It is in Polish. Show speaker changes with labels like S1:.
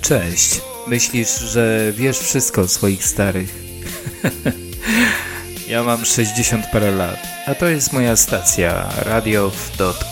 S1: Cześć. Myślisz, że wiesz wszystko o swoich starych? Ja mam 60 parę lat, a to jest moja stacja radiow.com.